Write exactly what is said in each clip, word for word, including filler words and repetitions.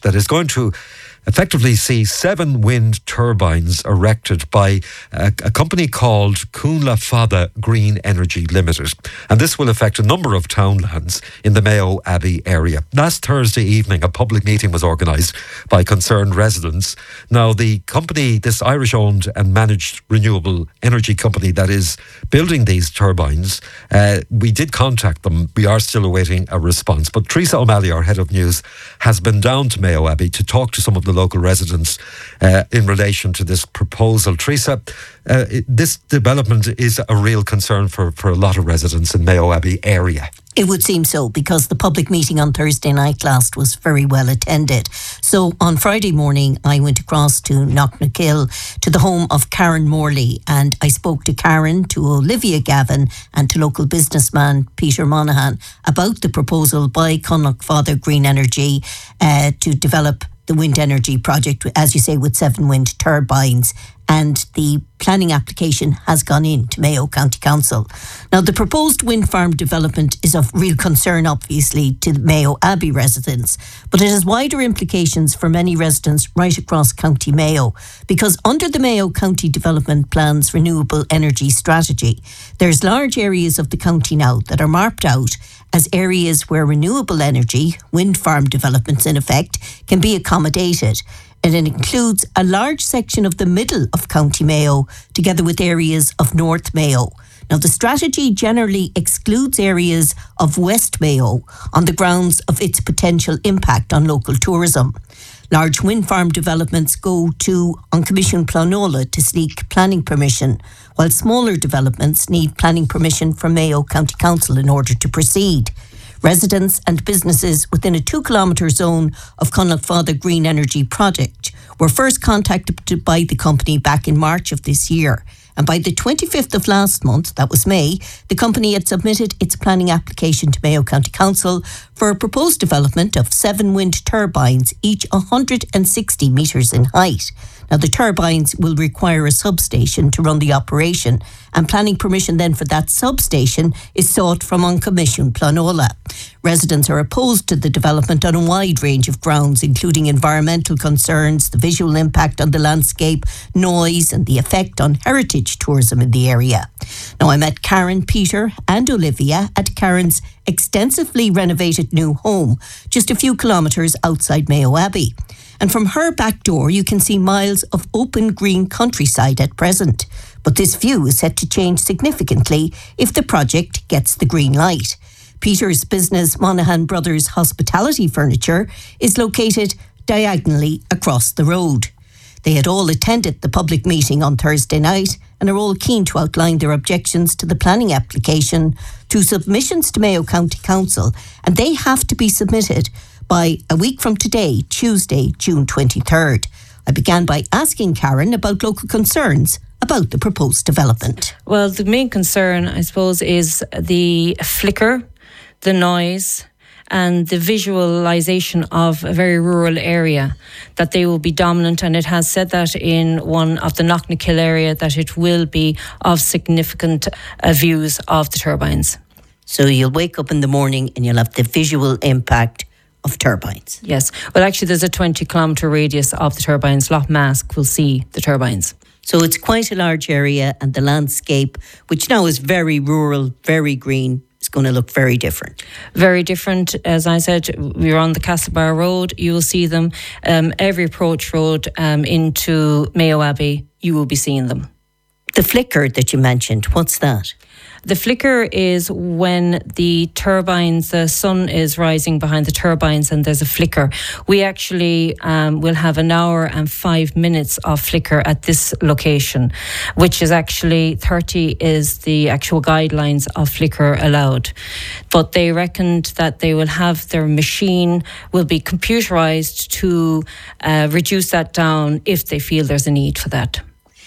that is going to effectively see seven wind turbines erected by a, a company called Cúnla Fada Green Energy Limited. And this will affect a number of townlands in the Mayo Abbey area. Last Thursday evening, a public meeting was organised by concerned residents. Now, the company, this Irish-owned and managed renewable energy company that is building these turbines, uh, we did contact them. We are still awaiting a response. But Teresa O'Malley, our head of news, has been down to Mayo Abbey to talk to some of the local residents uh, in relation to this proposal. Teresa, uh, this development is a real concern for, for a lot of residents in Mayo Abbey area. It would seem so, because the public meeting on Thursday night last was very well attended. So on Friday morning, I went across to Knocknakill, to the home of Karen Morley, and I spoke to Karen, to Olivia Gavin, and to local businessman Peter Monaghan about the proposal by Cúnla Fada Green Energy uh, to develop the wind energy project, as you say, with seven wind turbines. And the planning application has gone in to Mayo County Council. Now, the proposed wind farm development is of real concern, obviously, to the Mayo Abbey residents, but it has wider implications for many residents right across County Mayo, because under the Mayo County Development Plan's renewable energy strategy, there's large areas of the county now that are marked out as areas where renewable energy, wind farm developments in effect, can be accommodated. And it includes a large section of the middle of County Mayo, together with areas of North Mayo. Now, the strategy generally excludes areas of West Mayo on the grounds of its potential impact on local tourism. Large wind farm developments go to An Comisiún Pleanála to seek planning permission, while smaller developments need planning permission from Mayo County Council in order to proceed. Residents and businesses within a two kilometre zone of Cúnla Fada Green Energy project were first contacted by the company back in March of this year. And by the twenty-fifth of last month, that was May, the company had submitted its planning application to Mayo County Council for a proposed development of seven wind turbines, each one hundred sixty metres in height. Now, the turbines will require a substation to run the operation, and planning permission then for that substation is sought from An Comisiún Pleanála. Residents are opposed to the development on a wide range of grounds, including environmental concerns, the visual impact on the landscape, noise, and the effect on heritage tourism in the area. Now, I met Karen, Peter, and Olivia at Karen's extensively renovated new home, just a few kilometres outside Mayo Abbey. And from her back door, you can see miles of open green countryside at present. But this view is set to change significantly if the project gets the green light. Peter's business, Monaghan Brothers Hospitality Furniture, is located diagonally across the road. They had all attended the public meeting on Thursday night and are all keen to outline their objections to the planning application through submissions to Mayo County Council, and they have to be submitted by a week from today, Tuesday, June twenty-third. I began by asking Karen about local concerns about the proposed development. Well, the main concern, I suppose, is the flicker, the noise, and the visualisation of a very rural area, that they will be dominant, and it has said that in one of the Knocknakill area that it will be of significant uh, views of the turbines. So you'll wake up in the morning and you'll have the visual impact of turbines. Yes. Well, actually, there's a twenty kilometre radius of the turbines. Loch Mask will see the turbines. So it's quite a large area, and the landscape, which now is very rural, very green, is going to look very different. Very different. As I said, we're on the Castlebar Road. You will see them. Um, every approach road um, into Mayo Abbey, you will be seeing them. The flicker that you mentioned, what's that? The flicker is when the turbines, the sun is rising behind the turbines and there's a flicker. We actually um, will have an hour and five minutes of flicker at this location, which is actually thirty is the actual guidelines of flicker allowed. But they reckoned that they will have their machine will be computerized to uh, reduce that down if they feel there's a need for that.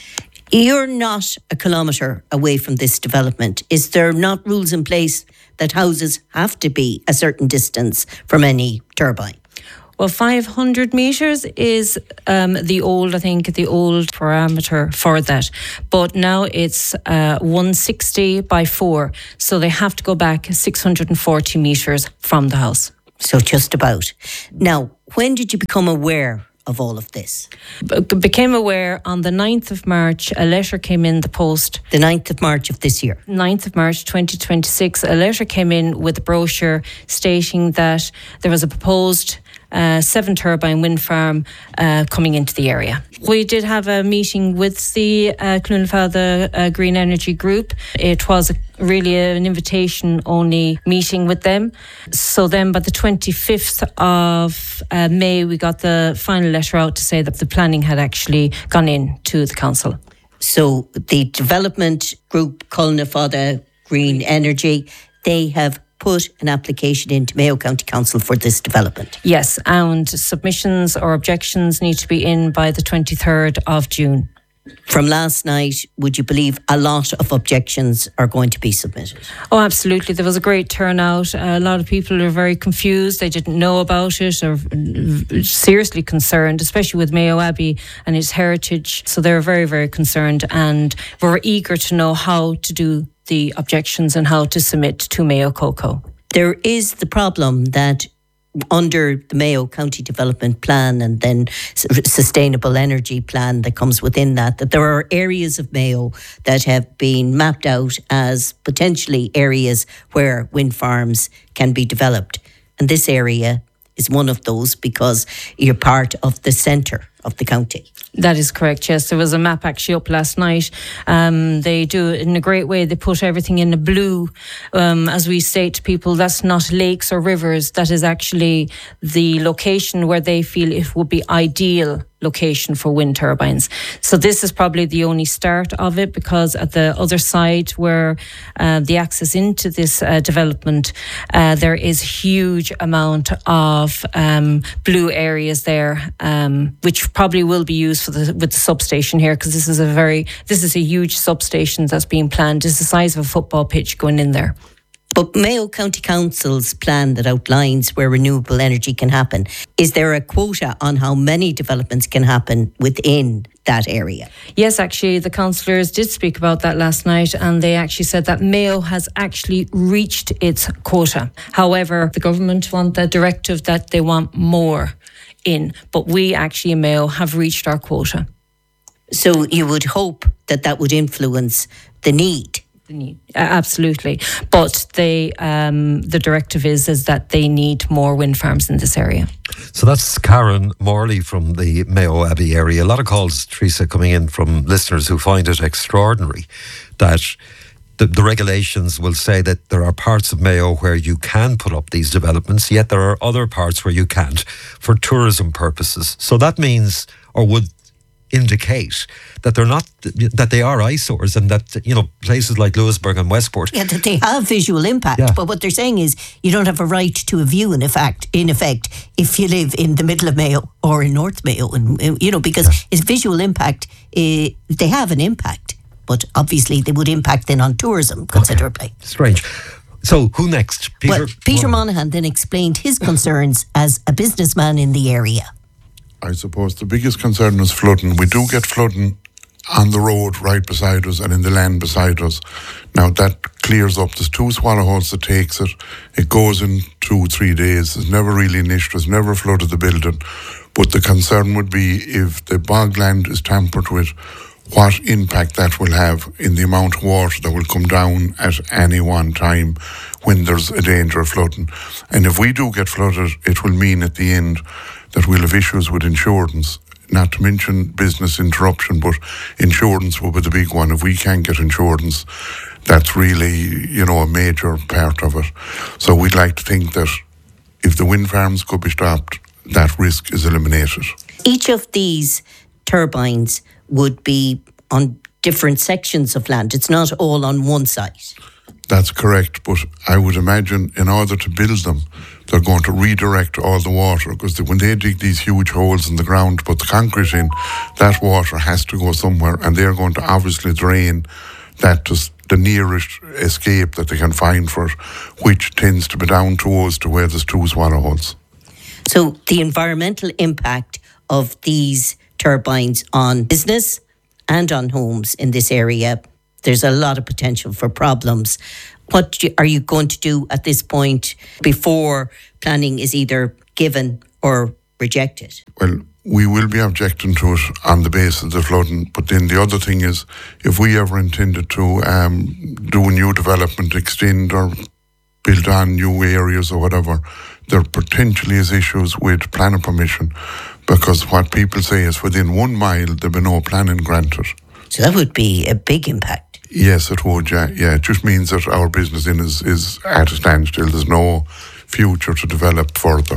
You're not a kilometre away from this development. Is there not rules in place that houses have to be a certain distance from any turbine? Well, five hundred metres is um, the old, I think, the old parameter for that. But now it's uh, one hundred sixty by four. So they have to go back six hundred forty metres from the house. So just about. Now, when did you become aware of all of this? B- became aware on the ninth of March. A letter came in the post. The ninth of March of this year. ninth of March twenty twenty-six. A letter came in with a brochure stating that there was a proposed Uh, seven turbine wind farm uh, coming into the area. We did have a meeting with the uh, Clonafada uh, Green Energy Group. It was a, really an invitation only meeting with them. So then by the twenty-fifth of uh, May, we got the final letter out to say that the planning had actually gone in to the council. So the development group, Clonafada Green Energy, they have put an application into Mayo County Council for this development. Yes, and submissions or objections need to be in by the twenty-third of June. From last night, would you believe a lot of objections are going to be submitted? Oh, absolutely. There was a great turnout. A lot of people are very confused. They didn't know about it or seriously concerned, especially with Mayo Abbey and its heritage. So they're very, very concerned and were eager to know how to do the objections and how to submit to Mayo Coco. There is the problem that under the Mayo County Development Plan and then Sustainable Energy Plan that comes within that, that there are areas of Mayo that have been mapped out as potentially areas where wind farms can be developed. And this area is one of those because you're part of the centre of the county. That is correct, yes. There was a map actually up last night. Um, they do it in a great way. They put everything in a blue. Um, as we say to people, that's not lakes or rivers. That is actually the location where they feel it would be ideal location for wind turbines. So this is probably the only start of it, because at the other side where uh, the access into this uh, development, uh, there is huge amount of um, blue areas there, um, which probably will be used for the with the substation here, because this is a very this is a huge substation that's being planned. It's the size of a football pitch going in there. But Mayo County Council's plan that outlines where renewable energy can happen, is there a quota on how many developments can happen within that area? Yes, actually, the councillors did speak about that last night, and they actually said that Mayo has actually reached its quota. However, the government want the directive that they want more in, but we actually in Mayo have reached our quota. So you would hope that that would influence the need? Need. Absolutely, but they um, the directive is is that they need more wind farms in this area. So that's Karen Morley from the Mayo Abbey area. A lot of calls, Teresa, coming in from listeners who find it extraordinary that the, the regulations will say that there are parts of Mayo where you can put up these developments, yet there are other parts where you can't for tourism purposes. So that means, or would indicate, that they're not, that they are eyesores, and that, you know, places like Lewisburg and Westport, yeah, that they have visual impact. Yeah. But what they're saying is you don't have a right to a view in effect in effect if you live in the middle of Mayo or in North Mayo, and you know, because yeah. it's visual impact. Uh, they have an impact, but obviously they would impact then on tourism considerably. Okay. Strange. So who next? Peter well, Peter Monaghan then explained his concerns as a businessman in the area. I suppose the biggest concern is flooding. We do get flooding on the road right beside us and in the land beside us. Now that clears up. There's two swallow holes that takes it. It goes in two, three days. It's never really an issue. It's never flooded the building. But the concern would be if the bogland is tampered with, what impact that will have in the amount of water that will come down at any one time when there's a danger of flooding. And if we do get flooded, it will mean at the end that we'll have issues with insurance, not to mention business interruption, but insurance will be the big one. If we can't get insurance, that's really, you know, a major part of it. So we'd like to think that if the wind farms could be stopped, that risk is eliminated. Each of these turbines would be on different sections of land. It's not all on one site. That's correct, but I would imagine in order to build them, they're going to redirect all the water, because when they dig these huge holes in the ground to put the concrete in, that water has to go somewhere, and they're going to obviously drain that to the nearest escape that they can find for it, which tends to be down towards to where there's two swallow holes. So the environmental impact of these turbines on business and on homes in this area, there's a lot of potential for problems. What do you, are you going to do at this point before planning is either given or rejected? Well, we will be objecting to it on the basis of the flooding. But then the other thing is, if we ever intended to um, do a new development, extend or build on new areas or whatever, there potentially is issues with planning permission, because what people say is within one mile there'll be no planning granted. So that would be a big impact. Yes, it would, yeah. yeah. It just means that our business in is, is at a standstill. There's no future to develop further.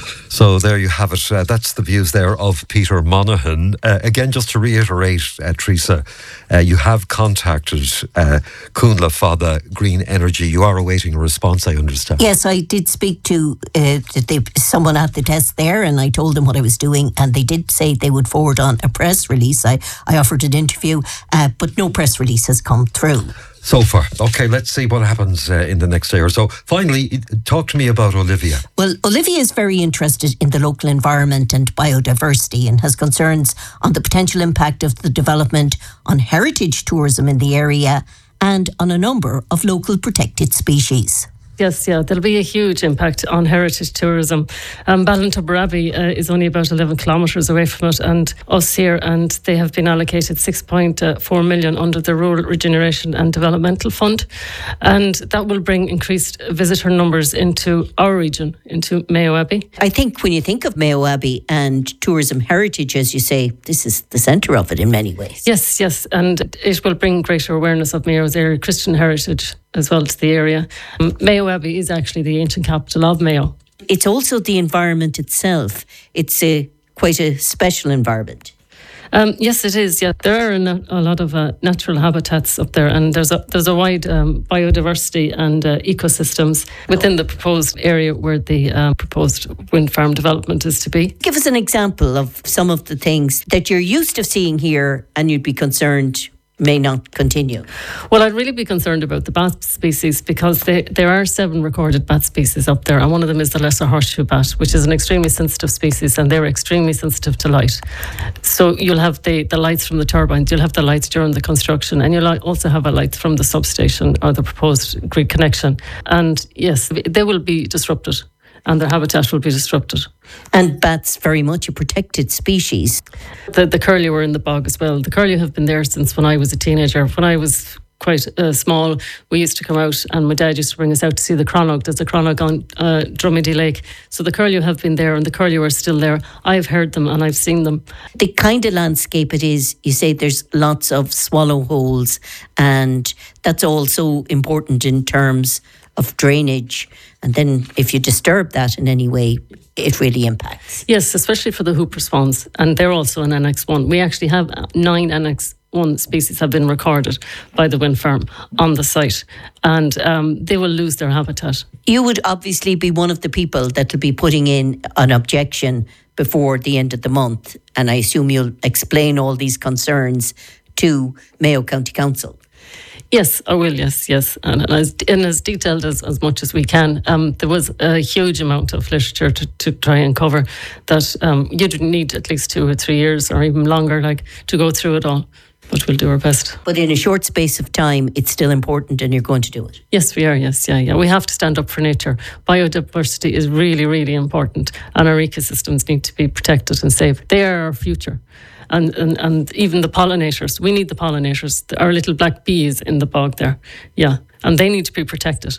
So there you have it. Uh, that's the views there of Peter Monaghan. Uh, again, just to reiterate, uh, Teresa, uh, you have contacted uh, Cúnla Fada Green Energy. You are awaiting a response, I understand. Yes, I did speak to uh, the, someone at the desk there, and I told them what I was doing, and they did say they would forward on a press release. I, I offered an interview, uh, but no press release has come through. So far. Okay, let's see what happens uh, in the next day or so. Finally, talk to me about Olivia. Well, Olivia is very interested in the local environment and biodiversity and has concerns on the potential impact of the development on heritage tourism in the area and on a number of local protected species. Yes, yeah, there'll be a huge impact on heritage tourism. Um, Ballintubber uh, is only about eleven kilometres away from it, and us here, and they have been allocated six point four million under the Rural Regeneration and Developmental Fund, and that will bring increased visitor numbers into our region, into Mayo Abbey. I think when you think of Mayo Abbey and tourism heritage, as you say, this is the centre of it in many ways. Yes, yes, and it will bring greater awareness of Mayo's area Christian heritage as well to the area. Um, Mayo Abbey is actually the ancient capital of Mayo. It's also the environment itself. It's a quite a special environment. Um, yes, it is. Yeah, there are a, a lot of uh, natural habitats up there, and there's a there's a wide um, biodiversity and uh, ecosystems within the proposed area where the uh, proposed wind farm development is to be. Give us an example of some of the things that you're used to seeing here, and you'd be concerned may not continue. Well, I'd really be concerned about the bat species, because they, there are seven recorded bat species up there, and one of them is the lesser horseshoe bat, which is an extremely sensitive species, and they're extremely sensitive to light. So you'll have the, the lights from the turbines, you'll have the lights during the construction, and you'll also have a light from the substation or the proposed grid connection. And yes, they will be disrupted, and their habitat will be disrupted. And bats very much a protected species. The, the curlew are in the bog as well. The curlew have been there since when I was a teenager. When I was quite uh, small, we used to come out, and my dad used to bring us out to see the cronach. There's a cronach on uh, Drumedy Lake. So the curlew have been there, and the curlew are still there. I've heard them and I've seen them. The kind of landscape it is, you say there's lots of swallow holes, and that's also important in terms of drainage. And then if you disturb that in any way, it really impacts. Yes, especially for the Hooper swans. And they're also in Annex one. We actually have nine Annex one species have been recorded by the wind farm on the site. And um, they will lose their habitat. You would obviously be one of the people that will be putting in an objection before the end of the month. And I assume you'll explain all these concerns to Mayo County Council. Yes, I will, yes, yes. And, and, as, and as detailed as, as much as we can. Um, there was a huge amount of literature to, to try and cover that um, you didn't need at least two or three years or even longer like to go through it all. But we'll do our best. But in a short space of time, it's still important, and you're going to do it. Yes, we are, yes, yeah, yeah. We have to stand up for nature. Biodiversity is really, really important, and our ecosystems need to be protected and safe. They are our future. And, and and even the pollinators. We need the pollinators. Our little black bees in the bog there. Yeah. And they need to be protected.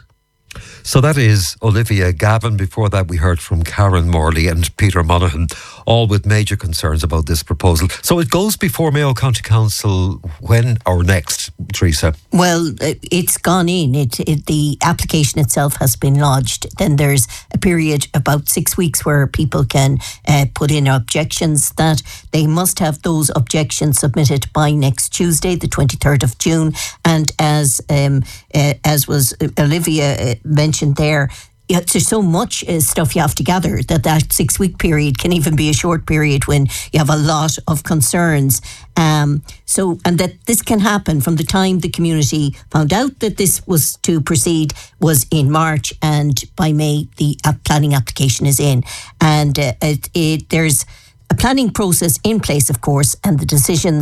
So that is Olivia Gavin. Before that, we heard from Karen Morley and Peter Monaghan, all with major concerns about this proposal. So it goes before Mayo County Council when or next, Teresa? Well, it's gone in. It, it the application itself has been lodged. Then there's a period about six weeks where people can uh, put in objections. That they must have those objections submitted by next Tuesday, the twenty-third of June. And as um, uh, as was Olivia uh, mentioned there, yeah, there's so much uh, stuff you have to gather that that six-week period can even be a short period when you have a lot of concerns. Um, so, and that this can happen from the time the community found out that this was to proceed was in March, and by May the uh, planning application is in. And uh, it, it, there's a planning process in place, of course, and the decisions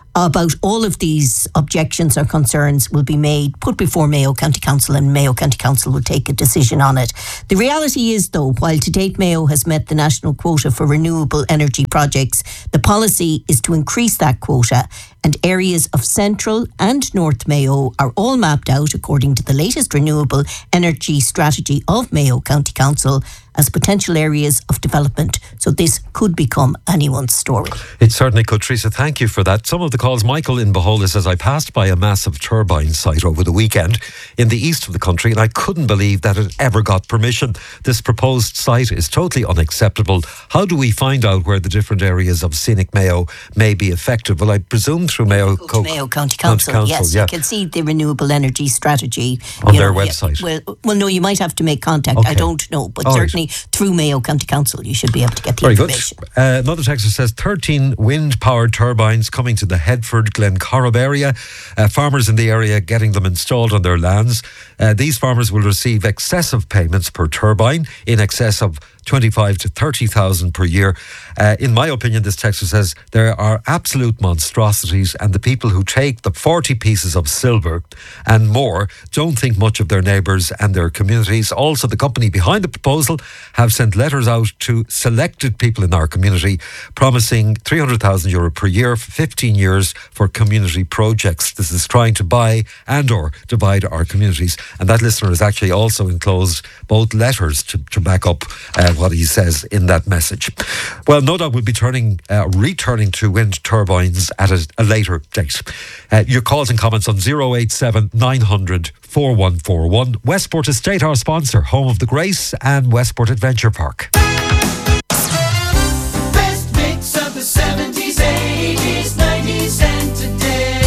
about all of these objections or concerns will be made, put before Mayo County Council, and Mayo County Council will take a decision on it. The reality is, though, while to date Mayo has met the national quota for renewable energy projects, the policy is to increase that quota, and areas of Central and North Mayo are all mapped out according to the latest renewable energy strategy of Mayo County Council as potential areas of development. So this could become anyone's story. It certainly could. Teresa, thank you for that. Some of the calls. Michael in Beholder says, I passed by a massive turbine site over the weekend in the east of the country and I couldn't believe that it ever got permission. This proposed site is totally unacceptable. How do we find out where the different areas of scenic Mayo may be affected? Well, I presume through Mayo, Go Co- Mayo County Council. County Council yes, yeah. you can see the renewable energy strategy on you their know, website. Yeah, well, well, no, you might have to make contact. Okay. I don't know, but All certainly right. through Mayo County Council, you should be able to get the Very information. good. Uh, another texter says thirteen wind-powered turbines coming to the Headford Glencorrib area. Uh, farmers in the area getting them installed on their lands. Uh, these farmers will receive excessive payments per turbine, in excess of twenty-five to thirty thousand per year. Uh, in my opinion, this texter says there are absolute monstrosities, and the people who take the forty pieces of silver and more don't think much of their neighbours and their communities. Also, the company behind the proposal have sent letters out to selected people in our community promising three hundred thousand euro per year for fifteen years for community projects. This is trying to buy and or divide our communities. And that listener has actually also enclosed both letters to, to back up uh, what he says in that message. Well, no doubt we'll be turning, uh, returning to wind turbines at a, a later date. Uh, your calls and comments on zero eight seven nine hundred four one four one. Westport Estate, our sponsor, home of the Grace and Westport Adventure Park. Best mix of the seventies, eighties, nineties and today.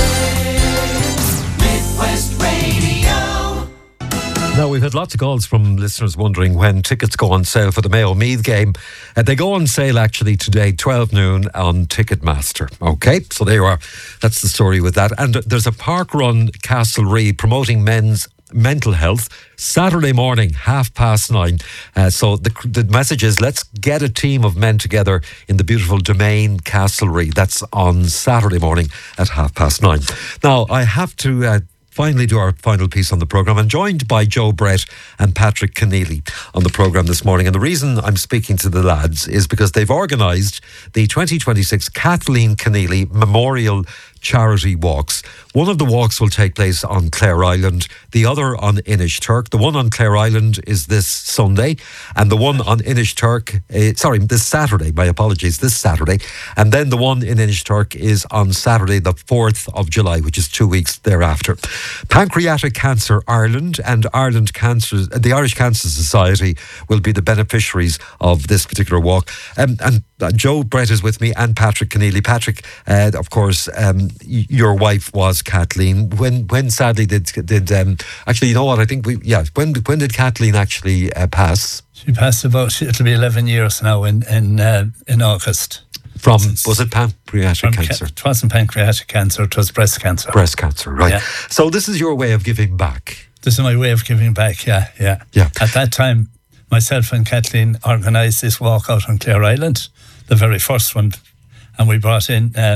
Midwest Radio. Now, we've had lots of calls from listeners wondering when tickets go on sale for the Mayo Meath game. Uh, they go on sale actually today, twelve noon on Ticketmaster. Okay, so there you are. That's the story with that. And there's a park run Castlereagh promoting men's mental health Saturday morning, half past nine. Uh, so the, the message is, let's get a team of men together in the beautiful Domain Castlereagh. That's on Saturday morning at half past nine. Now, I have to uh, finally do our final piece on the programme. I'm joined by Joe Brett and Patrick Keneally on the programme this morning. And the reason I'm speaking to the lads is because they've organised the twenty twenty-six Kathleen Keneally Memorial Charity Walks. One of the walks will take place on Clare Island, the other on Inishturk. The one on Clare Island is this Sunday, and the one on Inishturk, uh, sorry, this Saturday, my apologies, this Saturday. And then the one in Inishturk is on Saturday, the fourth of July, which is two weeks thereafter. Pancreatic Cancer Ireland and Ireland Cancer, the Irish Cancer Society will be the beneficiaries of this particular walk. Um, and uh, Joe Brett is with me and Patrick Keneally. Patrick, uh, of course, um, your wife was Kathleen. When, when sadly did did um, actually, you know what? I think we yeah. When when did Kathleen actually uh, pass? She passed about it'll be eleven years now in in uh, in August. From was it pancreatic From cancer? Ca- it wasn't pancreatic cancer. It was breast cancer. Breast cancer, right? Yeah. So this is your way of giving back. This is my way of giving back. Yeah, yeah, yeah. At that time, myself and Kathleen organised this walk out on Clare Island, the very first one, and we brought in uh,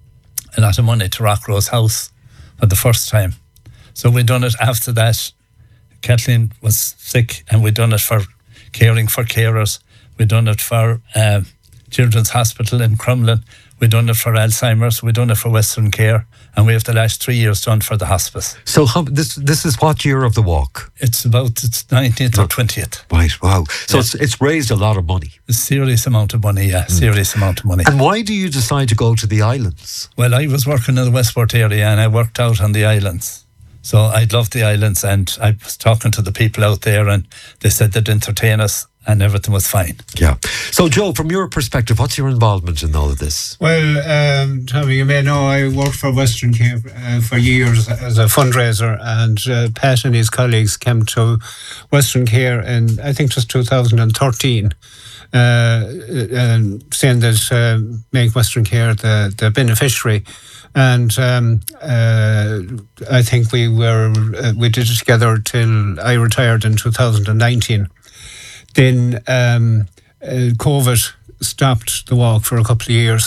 a lot of money to Rockrose House for the first time. So we done it after that. Kathleen was sick, and we done it for caring for carers. We done it for uh, Children's Hospital in Crumlin. We done it for Alzheimer's. We done it for Western Care, and we have the last three years done for the hospice. So how, this this is what year of the walk? It's about its nineteenth or twentieth. Right. Wow. So Yeah. it's it's raised a lot of money. A serious amount of money, yeah, serious amount of money. And why do you decide to go to the islands? Well, I was working in the Westport area and I worked out on the islands. So I loved the islands, and I was talking to the people out there, and they said they'd entertain us and everything was fine. Yeah. So, Joe, from your perspective, what's your involvement in all of this? Well, um, Tommy, you may know I worked for Western Care uh, for years as a fundraiser, and uh, Pat and his colleagues came to Western Care in, I think, just two thousand thirteen, uh, and saying that uh, make Western Care the, the beneficiary. And um, uh, I think we were uh, we did it together till I retired in two thousand nineteen. Then um, uh, COVID stopped the walk for a couple of years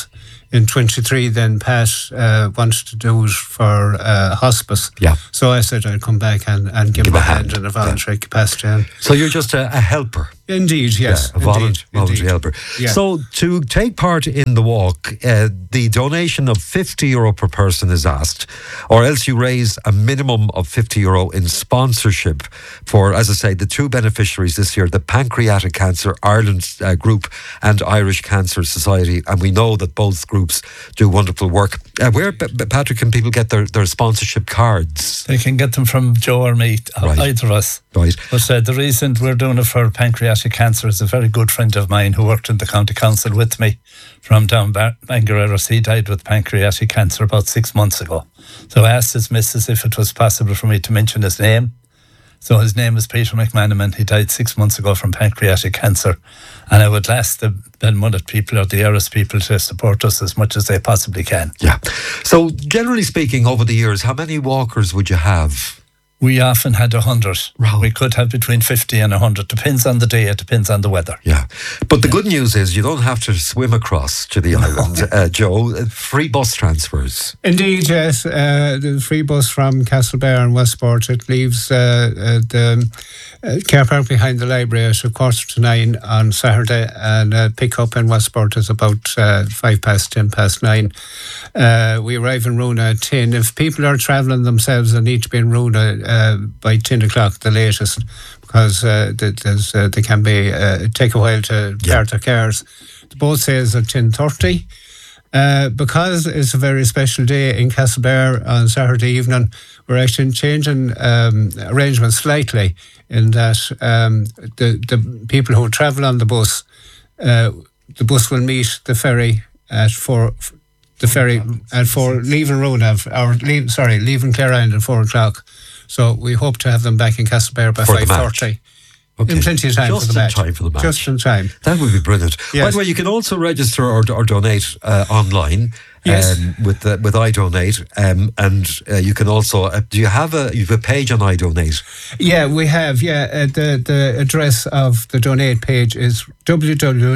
in twenty-three, then Pat uh, wanted to do it for uh, hospice. Yeah. So I said I'd come back and, and give, Give him a a hand, hand, in a voluntary capacity. And So you're just a, a helper. indeed, yes. Yeah, a volunt- indeed, voluntary indeed. helper. Yeah. So to take part in the walk, uh, the donation of fifty euro per person is asked, or else you raise a minimum of fifty euro in sponsorship for, as I say, the two beneficiaries this year, the Pancreatic Cancer Ireland uh, group and Irish Cancer Society. And we know that both groups do wonderful work. Uh, where, P- P- Patrick, can people get their, their sponsorship cards? They can get them from Joe or me, Right. either of us. Right. But uh, the reason we're doing it for pancreatic cancer is a very good friend of mine who worked in the county council with me from down Bar- Bangareras. He died with pancreatic cancer about six months ago. So I asked his missus if it was possible for me to mention his name. So his name is Peter McManaman. He died six months ago from pancreatic cancer. And I would ask the Belmullet people or the Eris people to support us as much as they possibly can. Yeah. So generally speaking, over the years, how many walkers would you have? We often had a hundred. Wow. We could have between fifty and a hundred. Depends on the day. It depends on the weather. Yeah. But the good news is you don't have to swim across to the island, uh, Joe. Uh, Free bus transfers. Indeed, yes. Uh, the free bus from Castlebar and Westport, it leaves uh, uh, the uh, car park behind the library at a quarter to nine on Saturday, and uh, pick up in Westport is about uh, five past, ten past nine. Uh, we arrive in Runa at ten. If people are travelling themselves, they need to be in Runa uh, by ten o'clock, the latest, because uh, there's, uh, they can be uh, take a while to Yeah. start their cars. The boat sails at ten thirty. Uh, because it's a very special day in Castlebar on Saturday evening, we're actually changing um, arrangements slightly in that um, the, the people who travel on the bus, uh, the bus will meet the ferry at four, the ferry at four, leaving Rona, or leave, sorry, leaving Clare Island at four o'clock. So we hope to have them back in Castlebar by For the five thirty. Okay. In plenty of time Just for the in match. time for the match. Just in time. That would be brilliant. Yes. By the way, you can also register or, or donate uh, online. Yes. Um, with uh, with iDonate, um, and uh, you can also. Uh, do you have a you have a page on iDonate? Yeah, we have. Yeah, uh, the the address of the donate page is w w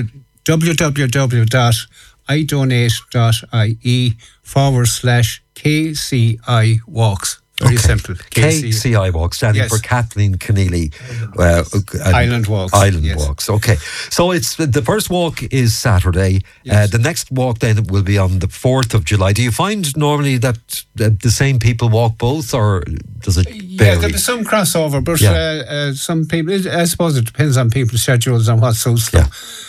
w dot i donate dot i e forward slash k c i walks. Very Okay. simple. K C I Walks, standing Yes. for Kathleen Keneally. Uh, uh, Island Walks, Island yes. Walks. Okay. So it's the first walk is Saturday. Uh, Yes. the next walk then will be on the fourth of July. Do you find normally that uh, the same people walk both, or does it Yeah, vary? there'll be some crossover, but Yeah. uh, uh, some people, it, I suppose it depends on people's schedules and what suits them.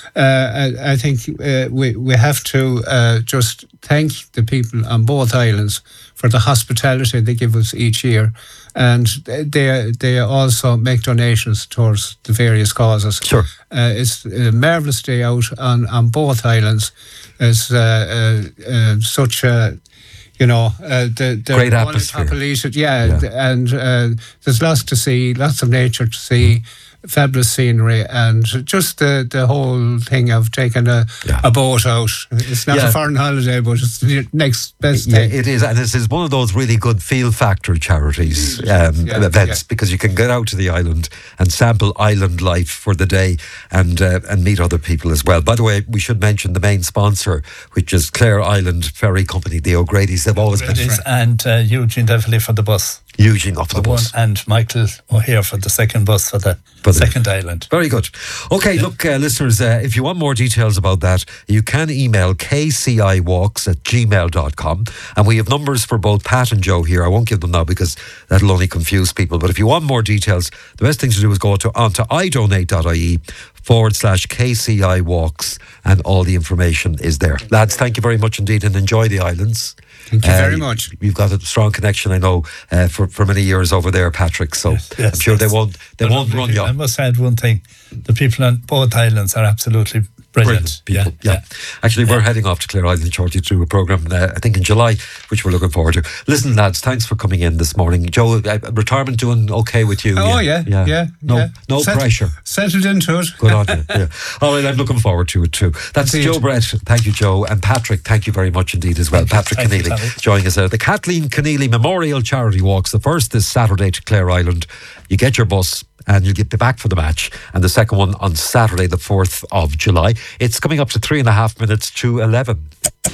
Uh, I, I think uh, we, we have to uh, just thank the people on both islands for the hospitality they give us each year. And they they also make donations towards the various causes. Sure. Uh, it's a marvellous day out on, on both islands. It's uh, uh, uh, such a, you know, uh, the, the Great one atmosphere. population, yeah, Yeah. th- and uh, there's lots to see, lots of nature to see, fabulous scenery, and just the, the whole thing of taking a, Yeah. a boat out. It's not Yeah. a foreign holiday, but it's the next best Yeah, thing. it is, and this is one of those really good feel factor charities um, Yeah, events yeah. because you can get out to the island and sample island life for the day and uh, and meet other people as well. By the way, we should mention the main sponsor, which is Clare Island Ferry Company, the O'Grady's. They've always been It is, and uh, Eugene Deverley for the bus. Eugene off the For one, bus. and Michael O'Hare for the second bus for the For the- second island. Very good. Okay, look, uh, listeners, uh, if you want more details about that, you can email k c i walks at gmail dot com. And we have numbers for both Pat and Joe here. I won't give them now because that'll only confuse people. But if you want more details, the best thing to do is go to onto i donate dot i e forward slash K C I walks, and all the information is there. Lads, thank you very much indeed, and enjoy the islands. Thank you Uh, very much. You've got a strong connection, I know, uh, for, for many years over there, Patrick. So Yes, yes, I'm sure yes. they won't they They're won't lovely run people. you. I must add one thing: the people on both islands are absolutely brilliant. Brilliant people. Yeah, Actually, we're heading off to Clare Island shortly to do a programme, uh, I think in July, which we're looking forward to. Listen, lads, thanks for coming in this morning. Joe, uh, retirement doing okay with you? Oh, yeah, yeah, No, yeah. no Set- pressure. Settled into it. Good on you. Yeah. All right, I'm looking forward to it too. That's Indeed. Joe Brett. Thank you, Joe. And Patrick, thank you very much indeed as well. Patrick Thank you, Keneally Tommy. joining us there. The Kathleen Keneally Memorial Charity Walks. The first is Saturday to Clare Island. You get your bus and you'll get back for the match. And the second one on Saturday, the fourth of July. It's coming up to three and a half minutes to eleven.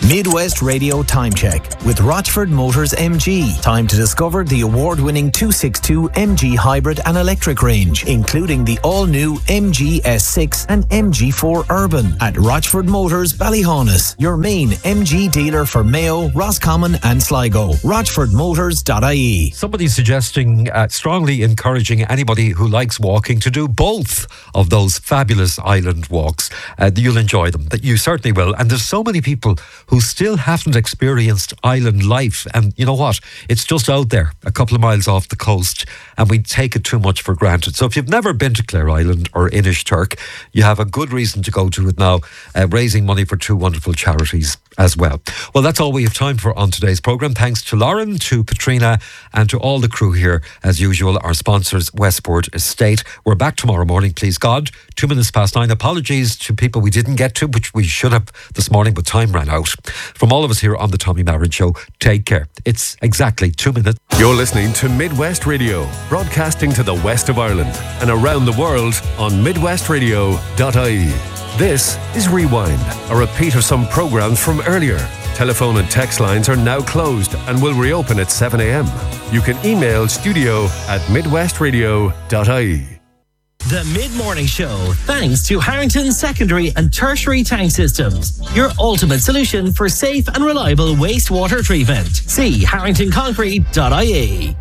Midwest Radio Time Check with Rochford Motors M G. Time to discover the award-winning two sixty-two M G hybrid and electric range, including the all-new M G S six and M G four Urban at Rochford Motors Ballyhaunis, your main M G dealer for Mayo, Roscommon and Sligo. rochford motors dot I E. Somebody's suggesting, uh, strongly encouraging anybody who likes walking to do both of those fabulous island walks. Uh, you'll enjoy them. That you certainly will. And there's so many people who still haven't experienced island life. And you know what? It's just out there, a couple of miles off the coast, and we take it too much for granted. So if you've never been to Clare Island or Inishturk, you have a good reason to go to it now, uh, raising money for two wonderful charities as well. Well, that's all we have time for on today's programme. Thanks to Lauren, to Patrina, and to all the crew here, as usual, our sponsors, Westport Estate. We're back tomorrow morning, please God, two minutes past nine. Apologies to people we didn't get to, which we should have this morning, but time ran out. From all of us here on the Tommy Marrin Show, take care. It's exactly two minutes. You're listening to Midwest Radio, broadcasting to the west of Ireland and around the world on midwest radio dot I E. This is Rewind, a repeat of some programmes from earlier. Telephone and text lines are now closed and will reopen at seven a.m. You can email studio at midwest radio dot I E. The Mid-Morning Show, thanks to Harrington Secondary and Tertiary Tank Systems, your ultimate solution for safe and reliable wastewater treatment. See harrington concrete dot I E.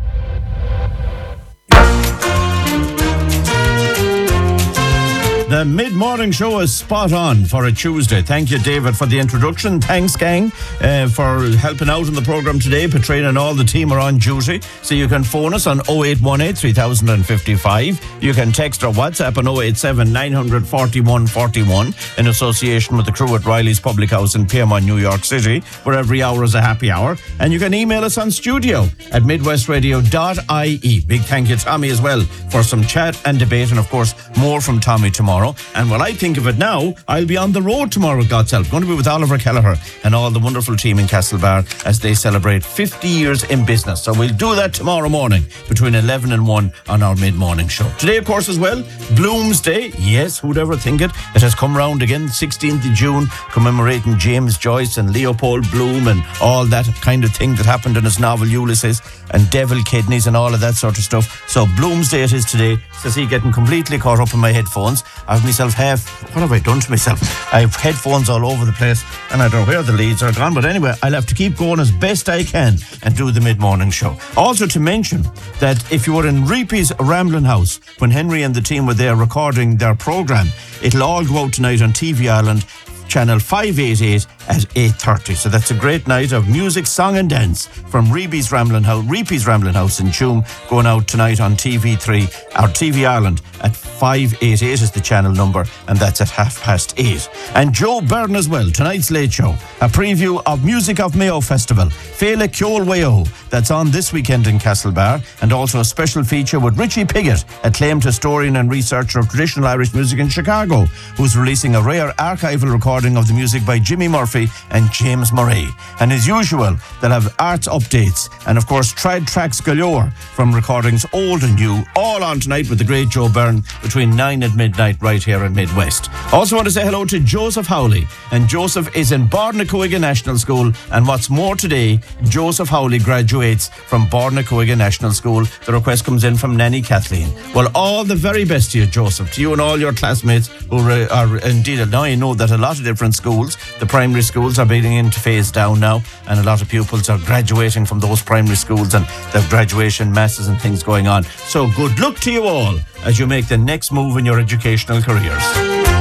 The Mid-Morning Show is spot on for a Tuesday. Thank you, David, for the introduction. Thanks, gang, uh, for helping out in the programme today. Patrina and all the team are on duty. So you can phone us on oh eight one eight, three thousand fifty-five. You can text or WhatsApp on oh eight seven, nine four one, four one in association with the crew at Riley's Public House in Piermont, New York City, where every hour is a happy hour. And you can email us on studio at midwest radio dot I E. Big thank you, Tommy, as well, for some chat and debate. And, of course, more from Tommy tomorrow. And when I think of it now, I'll be on the road tomorrow, God's help. Going to be with Oliver Kelleher and all the wonderful team in Castlebar as they celebrate fifty years in business. So we'll do that tomorrow morning between eleven and one on our mid-morning show. Today, of course, as well, Bloomsday. Yes, who'd ever think it? It has come round again, sixteenth of June, commemorating James Joyce and Leopold Bloom and all that kind of thing that happened in his novel Ulysses, and devil kidneys and all of that sort of stuff. So Bloomsday it is today. Says he getting completely caught up in my headphones. I've myself half, what have I done to myself? I have headphones all over the place and I don't know where the leads are gone, but anyway, I'll have to keep going as best I can and do the mid-morning show. Also to mention that if you were in Reepe's Ramblin' House when Henry and the team were there recording their programme, it'll all go out tonight on T V Ireland, channel five eighty-eight at eight thirty. So that's a great night of music, song and dance from Reepe's Ramblin' House, Reepe's Ramblin' House in Tuam, going out tonight on T V three, or T V Ireland at five eighty-eight is the channel number, and that's at half past eight. And Joe Byrne as well, tonight's Late Show, a preview of Music of Mayo Festival, Féile Ceol Wayo, that's on this weekend in Castlebar, and also a special feature with Richie Piggott, acclaimed historian and researcher of traditional Irish music in Chicago, who's releasing a rare archival recording of the music by Jimmy Murphy and James Murray. And as usual, they'll have arts updates and, of course, tried tracks galore from recordings old and new, all on tonight with the great Joe Byrne between nine and midnight right here in Midwest. Also want to say hello to Joseph Howley, and Joseph is in Bornacoiga National School, and what's more today, Joseph Howley graduates from Bornacoiga National School. The request comes in from Nanny Kathleen. Well, all the very best to you, Joseph, to you and all your classmates who are, are indeed, now I know that a lot of different schools, the primary schools are beginning to phase down now, and a lot of pupils are graduating from those primary schools, and there's graduation masses and things going on. So good luck to you all as you make the next move in your educational careers.